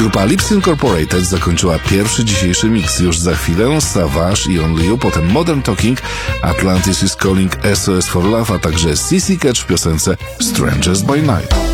Grupa Lips Incorporated zakończyła pierwszy dzisiejszy mix. Już za chwilę Savage i Only You, potem Modern Talking, Atlantis is Calling, SOS for Love, a także CC Catch w piosence Strangers by Night.